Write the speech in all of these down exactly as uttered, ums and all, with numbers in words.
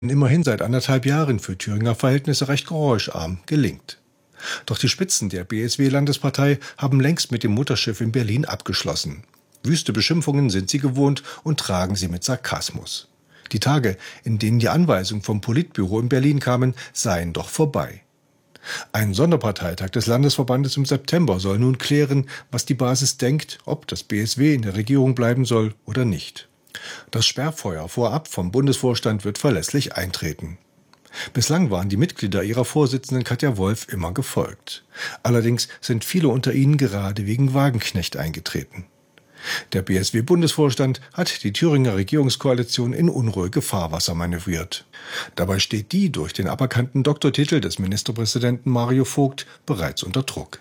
immerhin seit anderthalb Jahren für Thüringer Verhältnisse recht geräuscharm gelingt. Doch die Spitzen der B S W-Landespartei haben längst mit dem Mutterschiff in Berlin abgeschlossen. Wüste Beschimpfungen sind sie gewohnt und tragen sie mit Sarkasmus. Die Tage, in denen die Anweisungen vom Politbüro in Berlin kamen, seien doch vorbei. Ein Sonderparteitag des Landesverbandes im September soll nun klären, was die Basis denkt, ob das B S W in der Regierung bleiben soll oder nicht. Das Sperrfeuer vorab vom Bundesvorstand wird verlässlich eintreten. Bislang waren die Mitglieder ihrer Vorsitzenden Katja Wolf immer gefolgt. Allerdings sind viele unter ihnen gerade wegen Wagenknecht eingetreten. Der B S W-Bundesvorstand hat die Thüringer Regierungskoalition in unruhige Fahrwasser manövriert. Dabei steht die durch den aberkannten Doktortitel des Ministerpräsidenten Mario Vogt bereits unter Druck.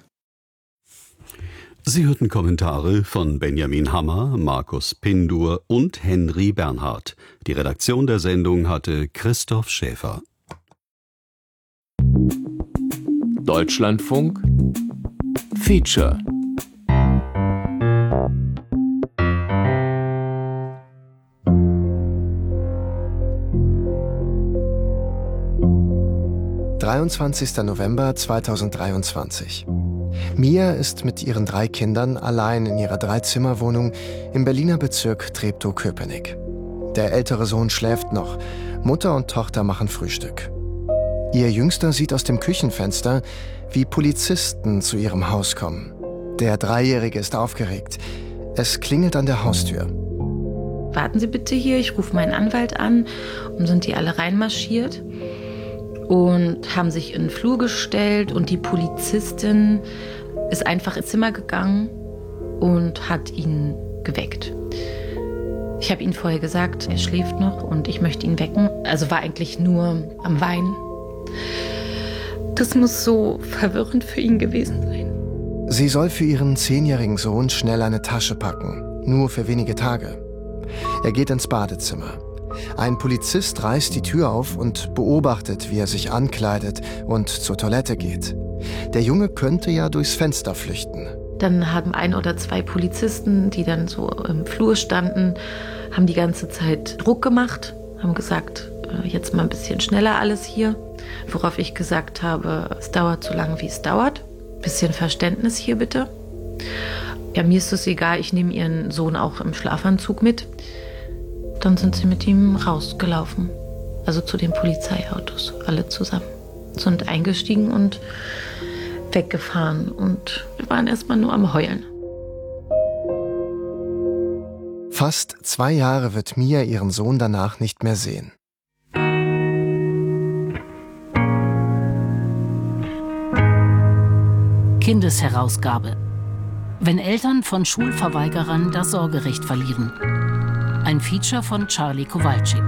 Sie hörten Kommentare von Benjamin Hammer, Markus Pindur und Henry Bernhard. Die Redaktion der Sendung hatte Christoph Schäfer. Deutschlandfunk Feature. dreiundzwanzigster November zweitausenddreiundzwanzig. Mia ist mit ihren drei Kindern allein in ihrer Dreizimmerwohnung im Berliner Bezirk Treptow-Köpenick. Der ältere Sohn schläft noch. Mutter und Tochter machen Frühstück. Ihr Jüngster sieht aus dem Küchenfenster, wie Polizisten zu ihrem Haus kommen. Der Dreijährige ist aufgeregt. Es klingelt an der Haustür. Warten Sie bitte hier, ich rufe meinen Anwalt an. Und sind die alle reinmarschiert und haben sich in den Flur gestellt. Und die Polizistin ist einfach ins Zimmer gegangen und hat ihn geweckt. Ich habe ihm vorher gesagt, er schläft noch und ich möchte ihn wecken. Also war eigentlich nur am Weinen. Das muss so verwirrend für ihn gewesen sein. Sie soll für ihren zehnjährigen Sohn schnell eine Tasche packen, nur für wenige Tage. Er geht ins Badezimmer. Ein Polizist reißt die Tür auf und beobachtet, wie er sich ankleidet und zur Toilette geht. Der Junge könnte ja durchs Fenster flüchten. Dann haben ein oder zwei Polizisten, die dann so im Flur standen, haben die ganze Zeit Druck gemacht, haben gesagt, jetzt mal ein bisschen schneller alles hier. Worauf ich gesagt habe, es dauert so lange, wie es dauert. Bisschen Verständnis hier bitte. Ja, mir ist es egal, ich nehme ihren Sohn auch im Schlafanzug mit. Dann sind sie mit ihm rausgelaufen. Also zu den Polizeiautos, alle zusammen. Sind eingestiegen und weggefahren. Und wir waren erstmal nur am Heulen. Fast zwei Jahre wird Mia ihren Sohn danach nicht mehr sehen. Kindesherausgabe. Wenn Eltern von Schulverweigerern das Sorgerecht verlieren. Ein Feature von Charlie Kowalczyk.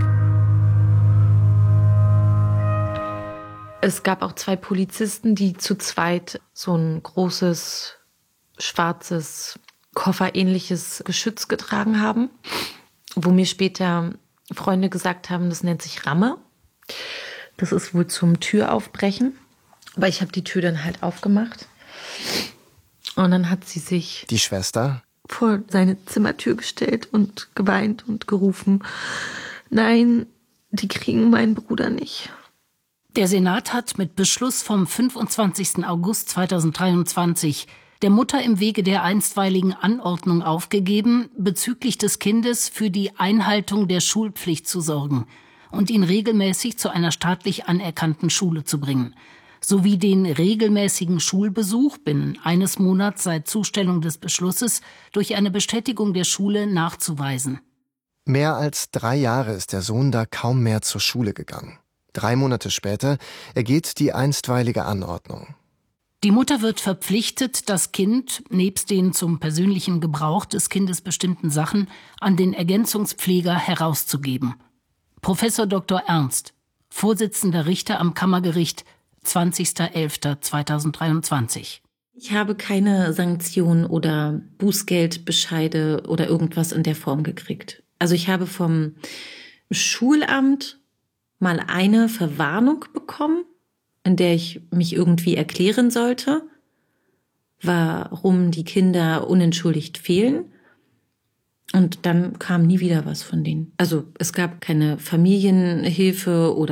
Es gab auch zwei Polizisten, die zu zweit so ein großes, schwarzes, kofferähnliches Geschütz getragen haben, wo mir später Freunde gesagt haben, das nennt sich Ramme. Das ist wohl zum Türaufbrechen. Aber ich habe die Tür dann halt aufgemacht. Und dann hat sie sich... Die Schwester? ...vor seine Zimmertür gestellt und geweint und gerufen, nein, die kriegen meinen Bruder nicht. Der Senat hat mit Beschluss vom fünfundzwanzigsten August zweitausenddreiundzwanzig der Mutter im Wege der einstweiligen Anordnung aufgegeben, bezüglich des Kindes für die Einhaltung der Schulpflicht zu sorgen und ihn regelmäßig zu einer staatlich anerkannten Schule zu bringen, sowie den regelmäßigen Schulbesuch binnen eines Monats seit Zustellung des Beschlusses durch eine Bestätigung der Schule nachzuweisen. Mehr als drei Jahre ist der Sohn da kaum mehr zur Schule gegangen. Drei Monate später ergeht die einstweilige Anordnung. Die Mutter wird verpflichtet, das Kind, nebst den zum persönlichen Gebrauch des Kindes bestimmten Sachen, an den Ergänzungspfleger herauszugeben. Professor Doktor Ernst, Vorsitzender Richter am Kammergericht, zwanzigster elfter zweitausenddreiundzwanzig. Ich habe keine Sanktionen oder Bußgeldbescheide oder irgendwas in der Form gekriegt. Also ich habe vom Schulamt mal eine Verwarnung bekommen, in der ich mich irgendwie erklären sollte, warum die Kinder unentschuldigt fehlen. Und dann kam nie wieder was von denen. Also es gab keine Familienhilfe oder